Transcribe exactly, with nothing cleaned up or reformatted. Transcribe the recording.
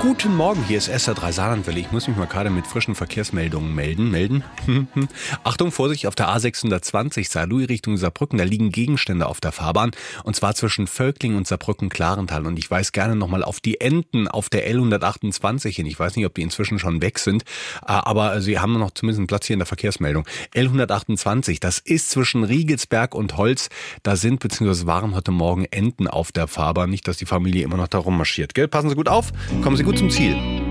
Guten Morgen, hier ist S R drei Saarlandwelle. Ich muss mich mal gerade mit frischen Verkehrsmeldungen melden. melden. Achtung, Vorsicht, auf der A sechshundertzwanzig Saarlouis Richtung Saarbrücken, da liegen Gegenstände auf der Fahrbahn. Und zwar zwischen Völkling und Saarbrücken-Klarental. Und ich weise gerne nochmal auf die Enden auf der L hundertachtundzwanzig hin. Ich weiß nicht, ob die inzwischen schon weg sind, aber sie haben noch zumindest einen Platz hier in der Verkehrsmeldung. L hundertachtundzwanzig, das ist zwischen Riegelsberg und Holz. Da sind bzw. waren heute Morgen Enten auf der Fahrbahn. Nicht, dass die Familie immer noch da rummarschiert. Gell? Passen Sie gut auf, kommen Sie gut zum Ziel.